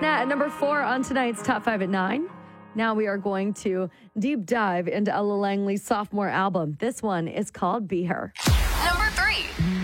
Now, at number 4 on tonight's Top 5 at 9. Now we are going to deep dive into Ella Langley's sophomore album. This one is called Be Her. Number 3.